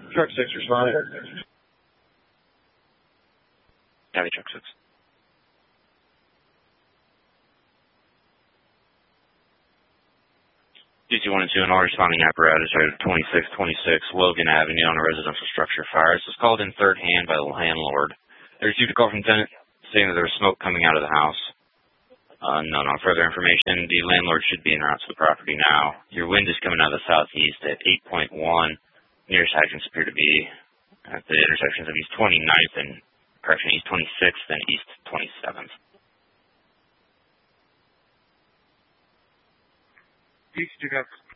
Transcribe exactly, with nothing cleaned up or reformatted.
Truck six responding. Copy, truck six. D C one and two, an all responding apparatus right at twenty-six twenty-six Logan Avenue on a residential structure fire. This was called in third hand by the landlord. They received a call from tenant saying that there was smoke coming out of the house. Uh, no, no further information. The landlord should be en route to the property now. Your wind is coming out of the southeast at eight point one. Nearest hydrants appear to be at the intersections of East twenty-ninth and, correction, East twenty-sixth and East twenty-seventh. D C two,